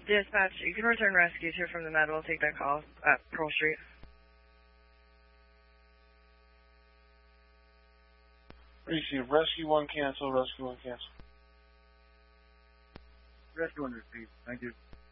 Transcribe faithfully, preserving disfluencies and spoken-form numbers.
Dispatch, you can return rescues here from the med. We'll take that call at Pearl Street. Receive. Rescue one cancel. Rescue one cancel. Rescue one received. Thank you.